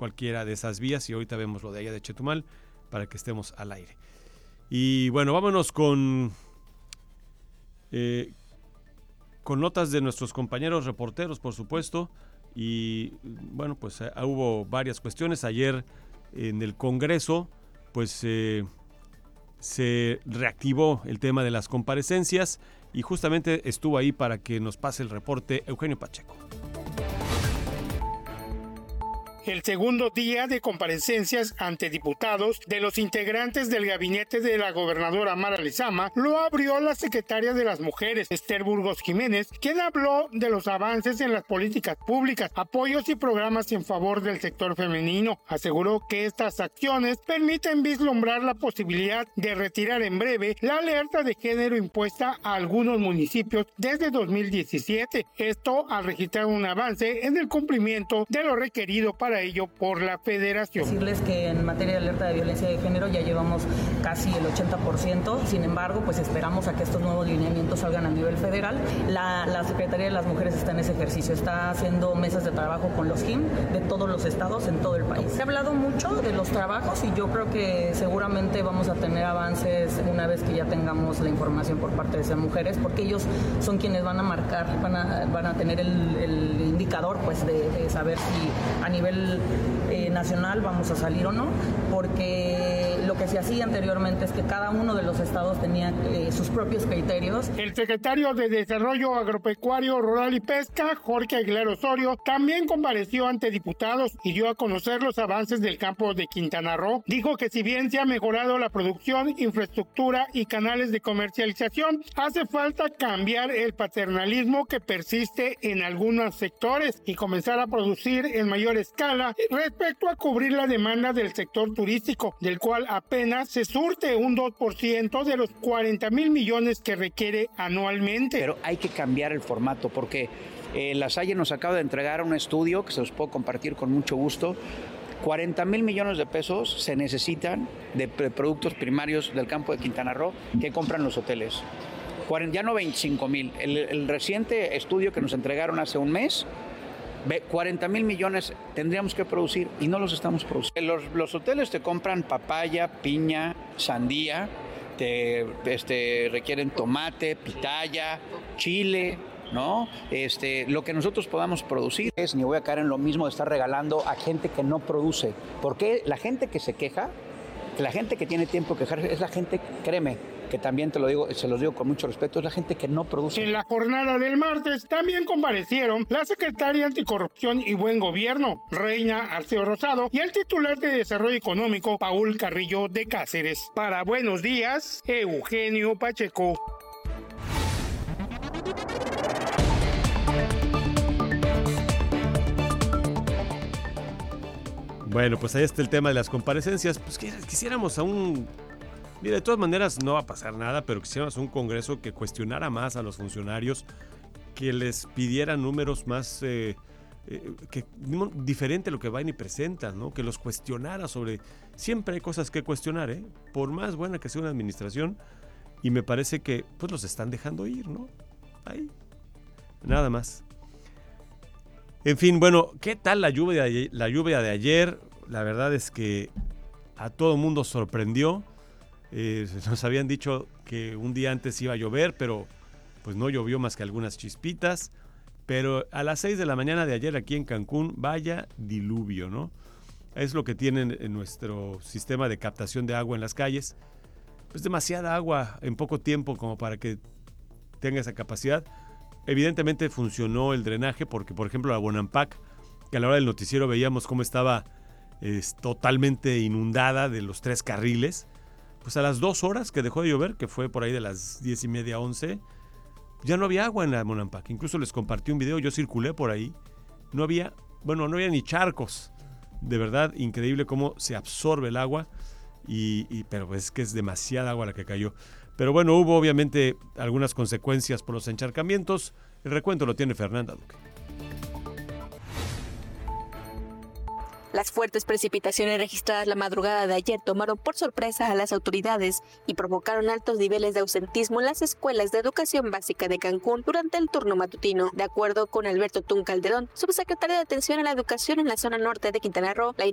cualquiera de esas vías y ahorita vemos lo de allá de Chetumal para que estemos al aire. Y bueno, vámonos con notas de nuestros compañeros reporteros, por supuesto. Y bueno, pues hubo varias cuestiones. Ayer en el Congreso, pues se reactivó el tema de las comparecencias y justamente estuvo ahí para que nos pase el reporte Eugenio Pacheco. El segundo día de comparecencias ante diputados de los integrantes del gabinete de la gobernadora Mara Lezama lo abrió la secretaria de las Mujeres, Esther Burgos Jiménez, quien habló de los avances en las políticas públicas, apoyos y programas en favor del sector femenino. Aseguró que estas acciones permiten vislumbrar la posibilidad de retirar en breve la alerta de género impuesta a algunos municipios desde 2017. Esto al registrar un avance en el cumplimiento de lo requerido para ello por la Federación. Decirles que en materia de alerta de violencia de género ya llevamos casi el 80%, sin embargo, pues esperamos a que estos nuevos lineamientos salgan a nivel federal. La Secretaría de las Mujeres está en ese ejercicio, está haciendo mesas de trabajo con los JIM de todos los estados en todo el país. Se ha hablado mucho de los trabajos y yo creo que seguramente vamos a tener avances una vez que ya tengamos la información por parte de esas mujeres, porque ellos son quienes van a marcar, van a tener el indicador pues de saber si a nivel nacional vamos a salir o no, porque lo que se hacía anteriormente es que cada uno de los estados tenía sus propios criterios. El secretario de Desarrollo Agropecuario, Rural y Pesca, Jorge Aguilar Osorio, también compareció ante diputados y dio a conocer los avances del campo de Quintana Roo. Dijo que si bien se ha mejorado la producción, infraestructura y canales de comercialización, hace falta cambiar el paternalismo que persiste en algunos sectores y comenzar a producir en mayor escala respecto a cubrir la demanda del sector turístico, del cual apenas se surte un 2% de los 40,000 millones que requiere anualmente. Pero hay que cambiar el formato porque la Salle nos acaba de entregar un estudio que se los puedo compartir con mucho gusto. 40,000 millones de pesos se necesitan de productos primarios del campo de Quintana Roo que compran los hoteles. Ya no 25,000. El reciente estudio que nos entregaron hace un mes, 40,000 millones tendríamos que producir y no los estamos produciendo. Los hoteles te compran papaya, piña, sandía, te requieren tomate, pitaya, chile, ¿no? Lo que nosotros podamos producir ni voy a caer en lo mismo de estar regalando a gente que no produce. Porque la gente que se queja, la gente que tiene tiempo de quejarse, es la gente, créeme, que también te lo digo, se los digo con mucho respeto, es la gente que no produce. En la jornada del martes también comparecieron la secretaria Anticorrupción y Buen Gobierno, Reina Arceo Rosado, y el titular de Desarrollo Económico, Paul Carrillo de Cáceres. Para Buenos Días, Eugenio Pacheco. Bueno, pues ahí está el tema de las comparecencias. Pues quisiéramos Mira, de todas maneras no va a pasar nada, pero quisiéramos un Congreso que cuestionara más a los funcionarios, que les pidiera números más diferente a lo que van y presentan, ¿no? Que los cuestionara sobre... Siempre hay cosas que cuestionar, ¿eh? Por más buena que sea una administración, y me parece que pues los están dejando ir, ¿no? Ahí. Nada más. En fin, bueno, ¿qué tal la lluvia de ayer? La verdad es que a todo mundo sorprendió. Nos habían dicho que un día antes iba a llover, pero pues no llovió más que algunas chispitas. Pero a las 6 de la mañana de ayer aquí en Cancún, vaya diluvio, ¿no? Es lo que tienen en nuestro sistema de captación de agua en las calles. Pues demasiada agua en poco tiempo como para que tenga esa capacidad. Evidentemente funcionó el drenaje porque, por ejemplo, la Bonampak, que a la hora del noticiero veíamos cómo estaba totalmente inundada de los 3 carriles, pues a las 2 horas que dejó de llover, que fue por ahí de las 10:30, 11, ya no había agua en la Bonampak. Incluso les compartí un video, yo circulé por ahí, no había ni charcos. De verdad, increíble cómo se absorbe el agua, pero es que es demasiada agua la que cayó. Pero bueno, hubo obviamente algunas consecuencias por los encharcamientos. El recuento lo tiene Fernanda Duque. Las fuertes precipitaciones registradas la madrugada de ayer tomaron por sorpresa a las autoridades y provocaron altos niveles de ausentismo en las escuelas de educación básica de Cancún durante el turno matutino. De acuerdo con Alberto Tun Calderón, subsecretario de Atención a la Educación en la zona norte de Quintana Roo, la